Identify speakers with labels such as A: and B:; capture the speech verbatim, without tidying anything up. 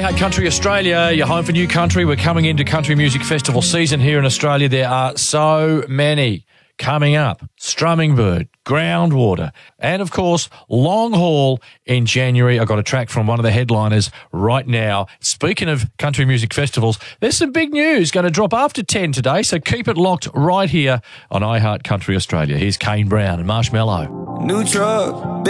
A: iHeart Country Australia, you're home for new country. We're coming into country music festival season here in Australia. There are so many coming up. Strumming Bird, Groundwater, and of course, Long Haul in January. I've got a track from one of the headliners right now. Speaking of country music festivals, there's some big news going to drop after ten today, so keep it locked right here on iHeart Country Australia. Here's Kane Brown and Marshmello.
B: New truck.